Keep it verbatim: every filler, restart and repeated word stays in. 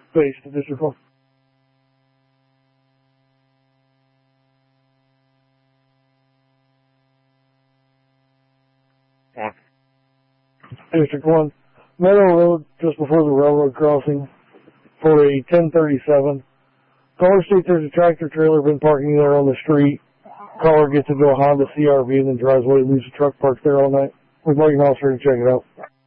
Base to District one. Yeah. District one. Meadow Road, just before the railroad crossing, for a ten thirty-seven. Caller states there's a tractor trailer been parking there on the street. Caller gets into a Honda C R V and then drives away, leaves the truck parked there all night. We'd like an officer to check it out.